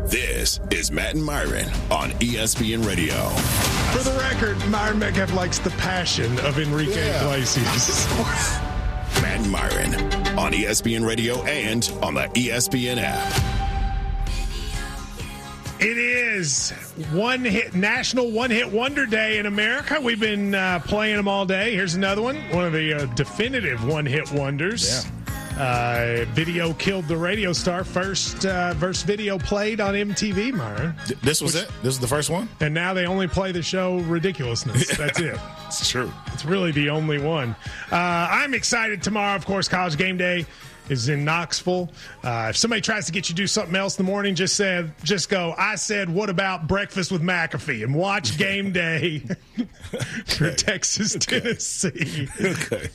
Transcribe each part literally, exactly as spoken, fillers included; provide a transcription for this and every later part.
This is Matt and Myron on E S P N Radio. For the record, Myron Metcalf likes the passion of Enrique yeah. Iglesias. Matt and Myron on E S P N Radio and on the E S P N app. It is one hit National One Hit Wonder Day in America. We've been uh, playing them all day. Here's another one, one of the uh, definitive one hit wonders. Yeah. Uh, video killed the radio star. First, uh, first video played on M T V, Myron. This was Which, it? This is the first one? And now they only play the show Ridiculousness. That's it. It's true. It's really the only one. Uh, I'm excited tomorrow, of course, College Game Day is in Knoxville. Uh, if somebody tries to get you to do something else in the morning, just said, just go, I said, what about breakfast with McAfee? And watch Game Day for okay. Texas, okay. Tennessee. Okay.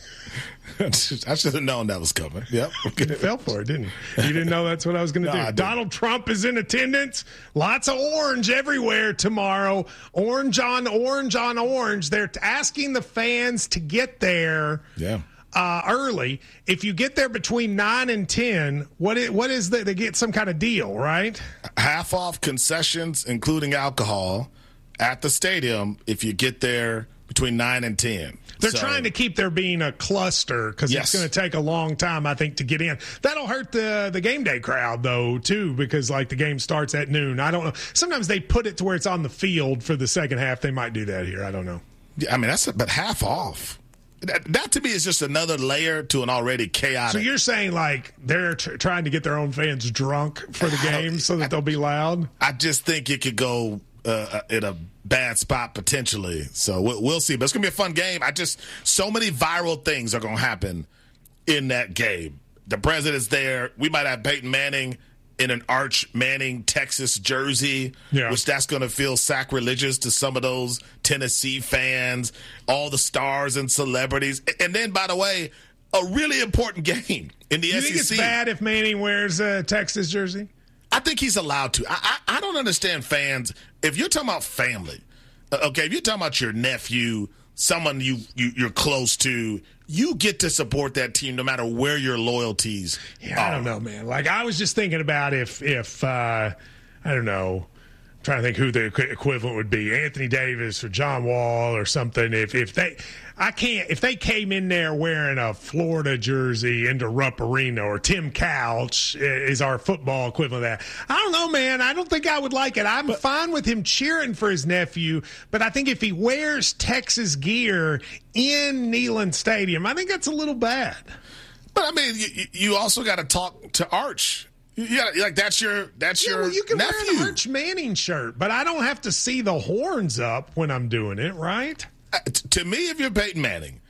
I should have known that was coming. Yep. Okay. You fell for it, didn't you? You didn't know that's what I was going to no, do. Donald Trump is in attendance. Lots of orange everywhere tomorrow. Orange on orange on orange. They're asking the fans to get there yeah. uh, early. If you get there between nine and ten, what is, what is that? They get some kind of deal, right? Half off concessions, including alcohol, at the stadium if you get there between nine and ten. They're so, trying to keep there being a cluster because yes. it's going to take a long time, I think, to get in. That'll hurt the the game day crowd, though, too, because, like, the game starts at noon. I don't know. Sometimes they put it to where it's on the field for the second half. They might do that here. I don't know. Yeah, I mean, that's a, but half off. That, that, to me, is just another layer to an already chaotic. So you're saying, like, they're tr- trying to get their own fans drunk for the game so that I, they'll be loud? I just think it could go uh, in a bad spot potentially. So we'll, we'll see. But it's going to be a fun game. I just – so many viral things are going to happen in that game. The president's there. We might have Peyton Manning in an Arch Manning Texas jersey, yeah. which that's going to feel sacrilegious to some of those Tennessee fans, all the stars and celebrities. And then, by the way, a really important game in the you S E C. You think it's bad if Manning wears a Texas jersey? I think he's allowed to. I, I, I don't understand fans. If you're talking about family, okay, if you're talking about your nephew, someone you, you, you're close to, you get to support that team no matter where your loyalties yeah, are. I don't know, man. Like, I was just thinking about if, if uh, I don't know, I'm trying to think who the equivalent would be, Anthony Davis or John Wall or something. If if they, I can't, if they came in there wearing a Florida jersey into Rupp Arena, or Tim Couch is our football equivalent of that. I don't know, man. I don't think I would like it. I'm but, fine with him cheering for his nephew, but I think if he wears Texas gear in Neyland Stadium, I think that's a little bad. But I mean, you, you also got to talk to Arch. Yeah, like that's your that's yeah, your well, you can nephew. wear an Arch Manning shirt, but I don't have to see the horns up when I'm doing it, right? Uh, t- to me, if you're Peyton Manning,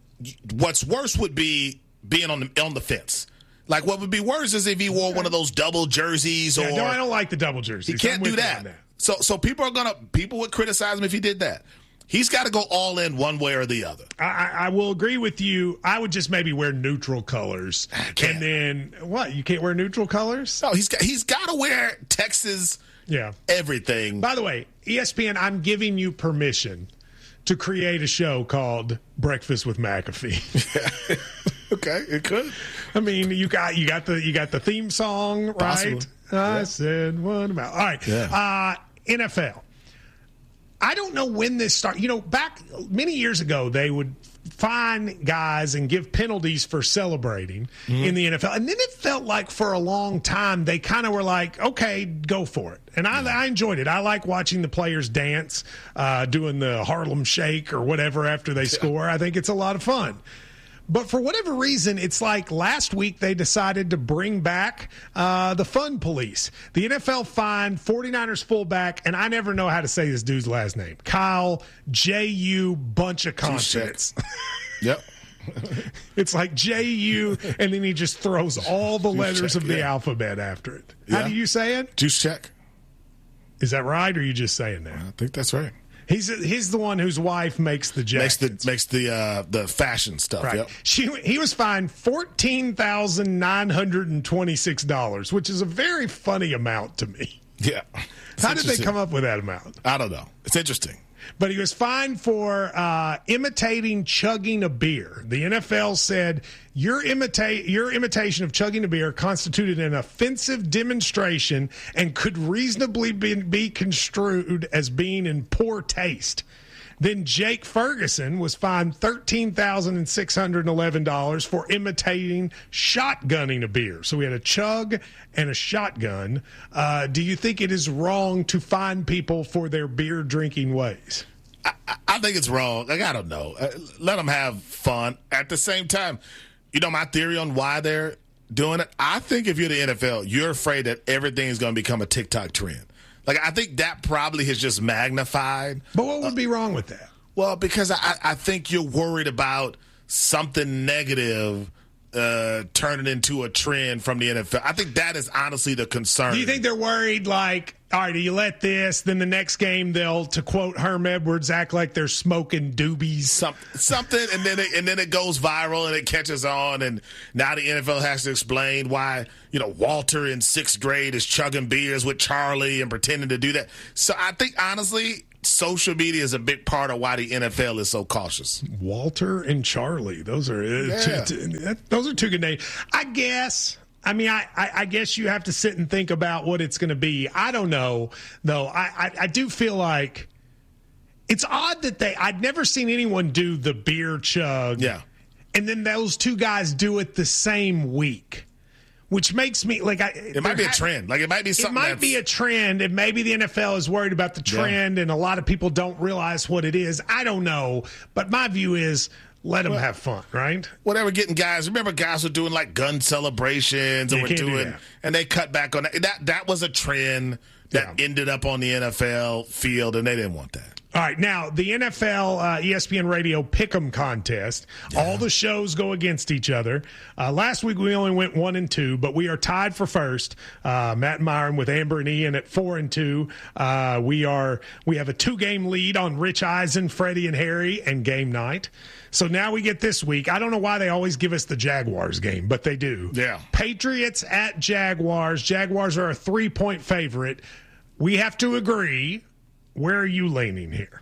what's worse would be being on the on the fence. Like, what would be worse is if he wore okay. one of those double jerseys. Yeah, or no, I don't like the double jerseys. He can't do that. that. So, so people are gonna people would criticize him if he did that. He's got to go all in one way or the other. I, I will agree with you. I would just maybe wear neutral colors. And then, what, you can't wear neutral colors? No, he's got, he's got to wear Texas yeah. everything. By the way, E S P N, I'm giving you permission to create a show called Breakfast with McAfee. Yeah. Okay, it could. I mean, you got you got the you got the theme song, right? Possibly. I yeah. said, what about? All right. Yeah. Uh, N F L. I don't know when this started. You know, back many years ago, they would fine guys and give penalties for celebrating mm-hmm. in the N F L. And then it felt like for a long time, they kind of were like, okay, go for it. And I, yeah. I enjoyed it. I like watching the players dance, uh, doing the Harlem Shake or whatever after they yeah. score. I think it's a lot of fun. But for whatever reason, it's like last week they decided to bring back uh, the fun police. The N F L fined 49ers fullback, and I never know how to say this dude's last name, Kyle J U bunch of consonants. Yep. It's like J U, and then he just throws all the Juice letters check, of the yeah. alphabet after it. Yeah. How do you say it? Juice check. Is that right, or are you just saying that? I think that's right. He's he's the one whose wife makes the jackets. Makes the makes the uh, the fashion stuff. Right. Yep. She he was fined fourteen thousand nine hundred and twenty six dollars, which is a very funny amount to me. Yeah. How did they come up with that amount? I don't know. It's interesting. but he was fined for uh, imitating chugging a beer. The N F L said your imitate your imitation of chugging a beer constituted an offensive demonstration and could reasonably be, be construed as being in poor taste. Then Jake Ferguson was fined thirteen thousand six hundred eleven dollars for imitating shotgunning a beer. So we had a chug and a shotgun. Uh, do you think it is wrong to fine people for their beer drinking ways? I, I think it's wrong. Like, I don't know. Uh, let them have fun. At the same time, you know my theory on why they're doing it? I think if you're the N F L, you're afraid that everything's going to become a TikTok trend. Like, I think that probably has just magnified. But what would be wrong with that? Well, because I, I think you're worried about something negative uh, turning into a trend from the N F L. I think that is honestly the concern. Do you think they're worried, like, all right, you let this, then the next game they'll, to quote Herm Edwards, act like they're smoking doobies? Some, something, and then, it, and then it goes viral and it catches on, and now the N F L has to explain why, you know, Walter in sixth grade is chugging beers with Charlie and pretending to do that. So I think, honestly, social media is a big part of why the N F L is so cautious. Walter and Charlie, those are uh, yeah. two, two, those are two good names. I guess. I mean, I, I, I guess you have to sit and think about what it's going to be. I don't know, though. I, I, I do feel like it's odd that they – I'd never seen anyone do the beer chug. Yeah. And then those two guys do it the same week, which makes me – like I, It might be a trend. Like, it might be something It might that's, be a trend, and maybe the N F L is worried about the trend, yeah. and a lot of people don't realize what it is. I don't know. But my view is – let them well, have fun, right? Well, they were getting guys. Remember, guys were doing like gun celebrations, and you were doing, do and they cut back on that. That that was a trend that yeah. ended up on the N F L field, and they didn't want that. All right, now the N F L uh, E S P N Radio Pick'em contest. Yeah. All the shows go against each other. Uh, last week we only went one and two, but we are tied for first. Uh, Matt and Myron with Amber and Ian at four and two. Uh, we are we have a two game lead on Rich Eisen, Freddie, and Harry, and game night. So now we get this week. I don't know why they always give us the Jaguars game, but they do. Yeah. Patriots at Jaguars. Jaguars are a three-point favorite. We have to agree. Where are you leaning here?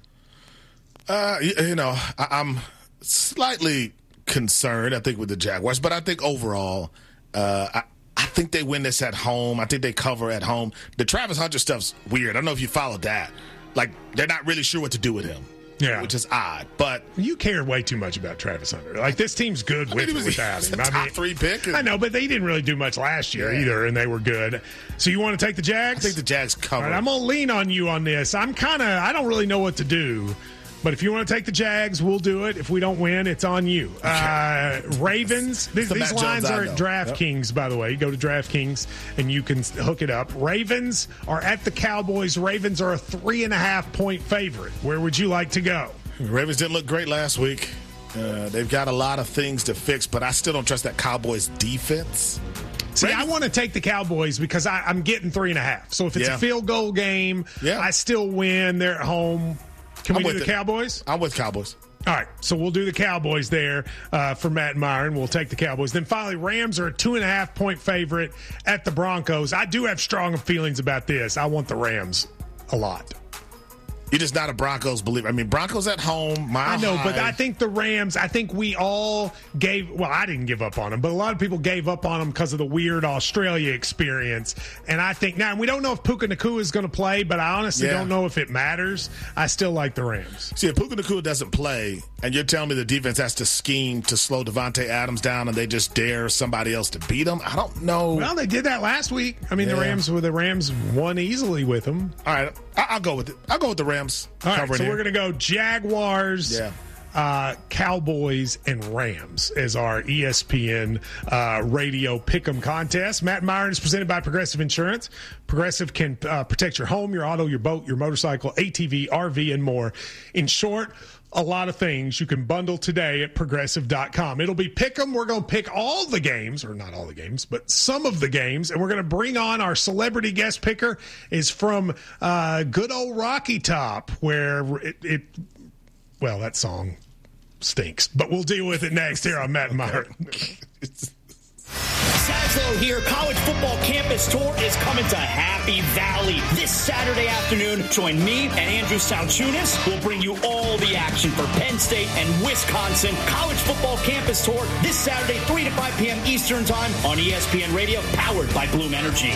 Uh, you, you know, I, I'm slightly concerned, I think, with the Jaguars. But I think overall, uh, I, I think they win this at home. I think they cover at home. The Travis Hunter stuff's weird. I don't know if you followed that. Like, they're not really sure what to do with him. Yeah. Which is odd, but you care way too much about Travis Hunter. Like, this team's good with I mean, or without him. A top I mean, three pick. And, I know, but they didn't really do much last year yeah. either, and they were good. So you want to take the Jags? I think the Jags cover. All right, I'm gonna lean on you on this. I'm kind of I don't really know what to do. But if you want to take the Jags, we'll do it. If we don't win, it's on you. Uh, Ravens, these, these lines are at DraftKings, yep. by the way. Go to DraftKings, and you can hook it up. Ravens are at the Cowboys. Ravens are a three and a half point favorite. Where would you like to go? Ravens didn't look great last week. Uh, they've got a lot of things to fix, but I still don't trust that Cowboys defense. See, Ravens. I want to take the Cowboys because I, I'm getting three and a half. So if it's yeah. a field goal game, yeah. I still win. They're at home. Can we I'm do the it. Cowboys? I'm with Cowboys. All right, so we'll do the Cowboys there uh, for Matt and Myron. We'll take the Cowboys. Then finally, Rams are a two and a half point favorite at the Broncos. I do have strong feelings about this. I want the Rams a lot. You're just not a Broncos believer. I mean, Broncos at home. My I know, high. but I think the Rams, I think we all gave, well, I didn't give up on them, but a lot of people gave up on them because of the weird Australia experience. And I think, now, we don't know if Puka Nacua is going to play, but I honestly yeah. don't know if it matters. I still like the Rams. See, if Puka Nacua doesn't play, and you're telling me the defense has to scheme to slow Devontae Adams down and they just dare somebody else to beat them, I don't know. Well, they did that last week. I mean, yeah. the Rams the Rams won easily with them. All right, I'll go with it. I'll go with the Rams. All right, so here. we're going to go Jaguars, yeah. uh, Cowboys, and Rams as our E S P N uh, radio pick'em contest. Matt Myron is presented by Progressive Insurance. Progressive can uh, protect your home, your auto, your boat, your motorcycle, A T V, R V, and more. In short, a lot of things you can bundle today at progressive dot com. It'll be pick 'em. We're going to pick all the games, or not all the games, but some of the games, and we're going to bring on our celebrity guest picker is from uh, good old Rocky Top, where it, it, well, that song stinks, but we'll deal with it next here on Matt and Myron. Saslow here. College Football Campus Tour is coming to Happy Valley this Saturday afternoon. Join me and Andrew Salchunas. We'll bring you all the action for Penn State and Wisconsin. College Football Campus Tour this Saturday, three to five p.m. Eastern Time on E S P N Radio, powered by Bloom Energy.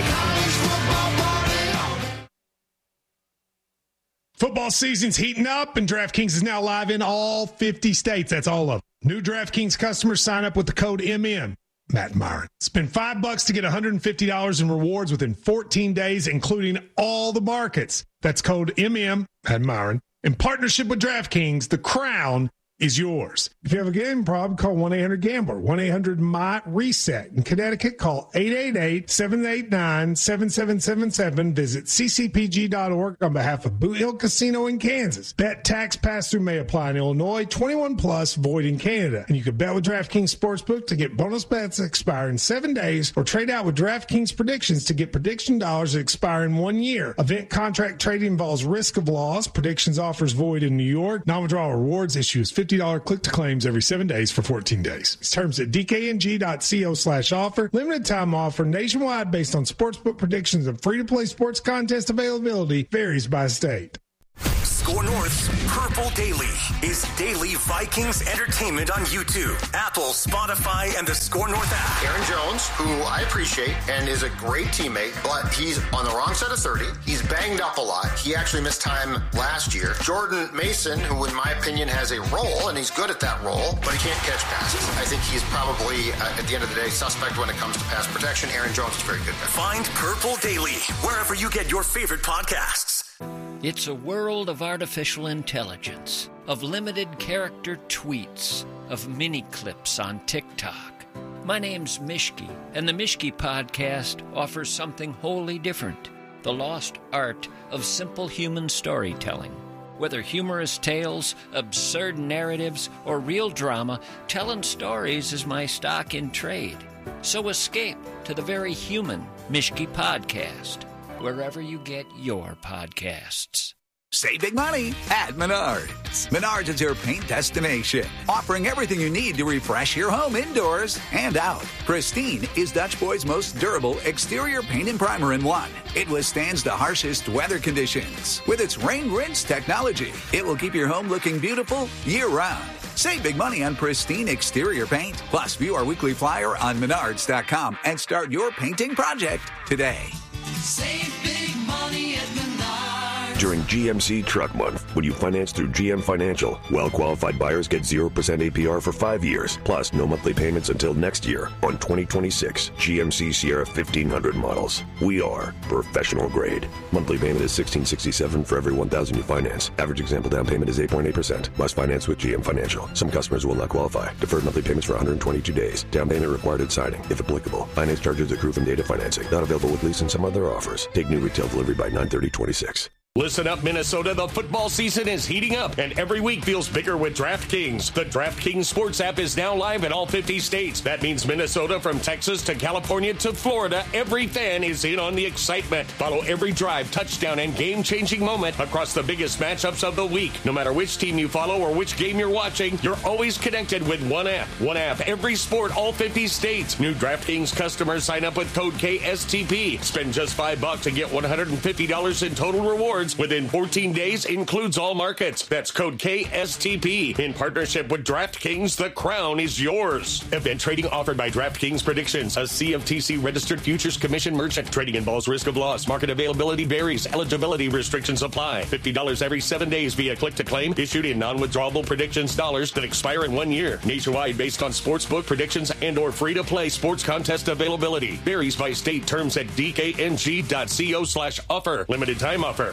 Football season's heating up, and DraftKings is now live in all fifty states. That's all of them. New DraftKings customers sign up with the code M M. Matt Myron. Spend five bucks to get one hundred fifty dollars in rewards within fourteen days, including all the markets. That's code M M, Matt Myron. In partnership with DraftKings, the crown is yours. If you have a gambling problem, call one eight hundred gambler, one eight hundred M Y reset. In Connecticut, call eight eight eight, seven eight nine, seven seven seven seven. Visit c c p g dot org on behalf of Boot Hill Casino in Kansas. Bet tax pass-through may apply in Illinois, twenty-one plus, void in Canada. And you can bet with DraftKings Sportsbook to get bonus bets that expire in seven days, or trade out with DraftKings Predictions to get prediction dollars that expire in one year. Event contract trading involves risk of loss. Predictions offers void in New York. Non-withdrawal rewards issues fifty dollars click-to-claims every seven days for fourteen days. Terms at d k n g dot co slash offer. Limited time offer nationwide based on sportsbook predictions and free-to-play sports contest availability varies by state. Score North's Purple Daily is daily Vikings entertainment on YouTube, Apple, Spotify, and the Score North app. Aaron Jones, who I appreciate and is a great teammate, but he's on the wrong side of thirty. He's banged up a lot. He actually missed time last year. Jordan Mason, who in my opinion has a role, and he's good at that role, but he can't catch passes. I think he's probably, uh, at the end of the day, suspect when it comes to pass protection. Aaron Jones is very good at that. Find Purple Daily wherever you get your favorite podcasts. It's a world of artificial intelligence, of limited character tweets, of mini clips on TikTok. My name's Mishki, and the Mishki Podcast offers something wholly different, the lost art of simple human storytelling. Whether humorous tales, absurd narratives, or real drama, telling stories is my stock in trade. So escape to the very human Mishki Podcast, wherever you get your podcasts. Save big money at Menards. Menards is your paint destination, offering everything you need to refresh your home indoors and out. Pristine is Dutch Boy's most durable exterior paint and primer in one. It withstands the harshest weather conditions. With its rain rinse technology, it will keep your home looking beautiful year-round. Save big money on Pristine exterior paint. Plus, view our weekly flyer on menards dot com and start your painting project today. Save big money at Menards. During G M C Truck Month, when you finance through G M Financial, well-qualified buyers get zero percent A P R for five years, plus no monthly payments until next year on twenty twenty-six G M C Sierra fifteen hundred models. We are professional grade. Monthly payment is sixteen sixty-seven for every one thousand you finance. Average example down payment is eight point eight percent. Must finance with G M Financial. Some customers will not qualify. Deferred monthly payments for one hundred twenty-two days. Down payment required at signing, if applicable. Finance charges accrue from data financing. Not available with lease and some other offers. Take new retail delivery by nine thirty twenty-six. Listen up, Minnesota. The football season is heating up, and every week feels bigger with DraftKings. The DraftKings Sports app is now live in all fifty states. That means Minnesota, from Texas to California to Florida, every fan is in on the excitement. Follow every drive, touchdown, and game-changing moment across the biggest matchups of the week. No matter which team you follow or which game you're watching, you're always connected with one app. One app, every sport, all fifty states. New DraftKings customers sign up with code K S T P. Spend just five bucks and get one hundred fifty dollars in total rewards within fourteen days, includes all markets. That's code K S T P. In partnership with DraftKings, the crown is yours. Event trading offered by DraftKings Predictions, a C F T C registered futures commission merchant. Trading involves risk of loss. Market availability varies. Eligibility restrictions apply. fifty dollars every seven days via click to claim, issued in non-withdrawable predictions dollars that expire in one year. Nationwide based on sportsbook predictions and or free-to-play sports contest availability. Varies by state. Terms at d k n g dot co slash offer. Limited time offer.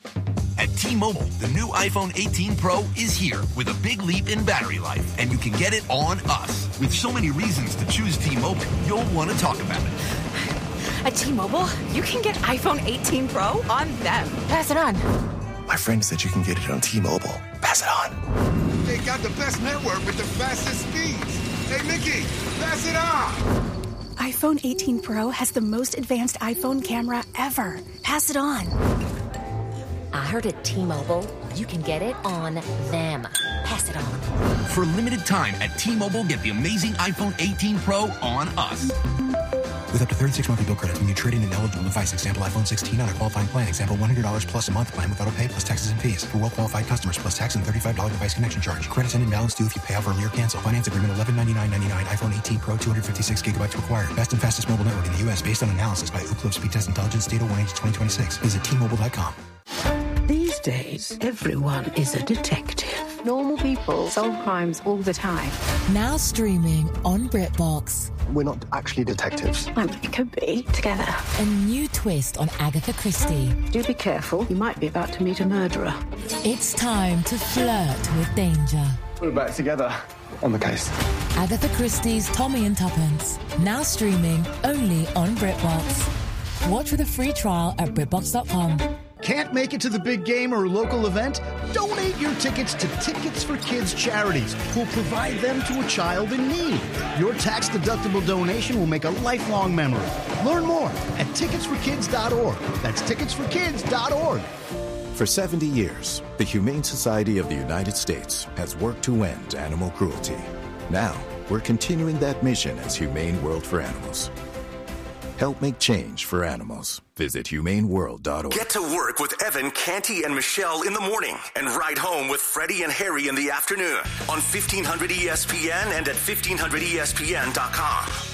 At T-Mobile, the new iPhone eighteen Pro is here with a big leap in battery life, and you can get it on us. With so many reasons to choose T-Mobile, you'll want to talk about it. At T-Mobile, you can get iPhone eighteen Pro on them. Pass it on. My friend said you can get it on T-Mobile. Pass it on. They got the best network with the fastest speeds. Hey, Mickey, pass it on. iPhone eighteen Pro has the most advanced iPhone camera ever. Pass it on. I heard at T-Mobile, you can get it on them. Pass it on. For a limited time at T-Mobile, get the amazing iPhone eighteen Pro on us. With up to thirty-six monthly bill credits when you trade in an eligible device. Example, iPhone sixteen on a qualifying plan. Example, one hundred dollars plus a month plan with auto pay plus taxes and fees. For well-qualified customers, plus tax and thirty-five dollars device connection charge. Credits end in balance due if you pay off early or cancel. Finance agreement eleven ninety-nine ninety-nine. iPhone eighteen Pro, two hundred fifty-six gigabytes required. Best and fastest mobile network in the U S based on analysis by Ookla Speed Test Intelligence. Data one H twenty twenty-six. Visit T Mobile dot com. These days, everyone is a detective. Normal people solve crimes all the time. Now streaming on BritBox. We're not actually detectives. Well, it could be. Together. A new twist on Agatha Christie. Do be careful. You might be about to meet a murderer. It's time to flirt with danger. We're back together on the case. Agatha Christie's Tommy and Tuppence. Now streaming only on BritBox. Watch with a free trial at BritBox dot com. Can't make it to the big game or local event? Donate your tickets to Tickets for Kids charities, who'll provide them to a child in need. Your tax-deductible donation will make a lifelong memory. Learn more at tickets for kids dot org. That's tickets for kids dot org. For seventy years, the Humane Society of the United States has worked to end animal cruelty. Now, we're continuing that mission as Humane World for Animals. Help make change for animals. Visit humane world dot org. Get to work with Evan, Canty, and Michelle in the morning and ride home with Freddie and Harry in the afternoon on fifteen hundred E S P N and at fifteen hundred E S P N dot com.